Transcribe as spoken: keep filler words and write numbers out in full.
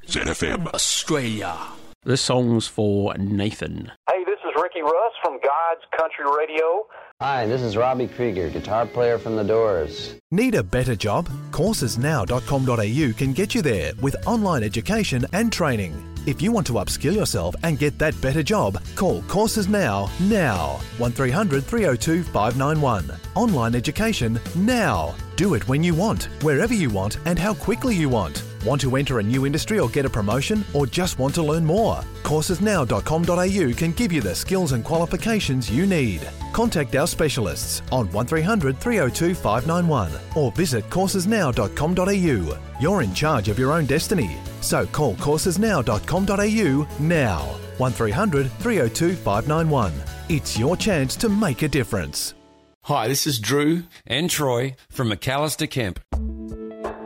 Z F M Australia. This song's for Nathan. Hey, this is Ricky Russ from God's Country Radio. Hi, this is Robbie Krieger, guitar player from The Doors. Need a better job? courses now dot com dot a u can get you there with online education and training. If you want to upskill yourself and get that better job, call Courses Now, now. one three hundred three oh two five nine one. Online education now. Do it when you want, wherever you want, and how quickly you want. Want to enter a new industry or get a promotion, or just want to learn more? courses now dot com dot a u can give you the skills and qualifications you need. Contact our specialists on one three hundred three oh two five nine one or visit courses now dot com dot a u. You're in charge of your own destiny, so call courses now dot com dot a u now. one three hundred three oh two five nine one. It's your chance to make a difference. Hi, this is Drew and Troy from McAllister Kemp.